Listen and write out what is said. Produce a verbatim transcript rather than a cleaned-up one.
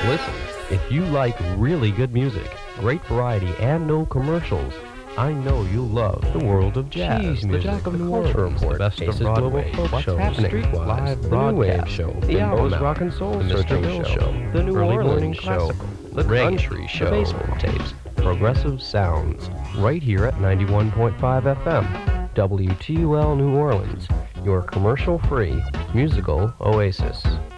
Listen, if you like really good music, great variety, and no commercials, I know you'll love the world of jazz, Cheese the music, Jack of the New Culture Orleans, Report, the best Aces of Broadway, Global Folk what's Show, happening, Streetwise, live the the New New Wave Wave Show, the the Album Album Rock and Soul the Mister Mister Bill Bill Show, Show, the New Early Orleans Morning Show, Classical, the Reggae, Country the Show, Baseball tapes, progressive sounds, right here at ninety-one point five F M, W T U L New Orleans, your commercial-free musical oasis.